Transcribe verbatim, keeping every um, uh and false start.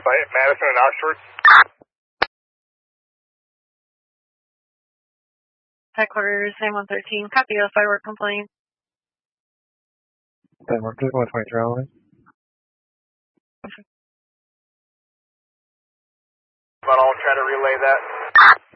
Madison and Oxford. Headquarters, nine one thirteen. Copy of firework complaint. Firework, one twenty-three only. But I'll try to relay that.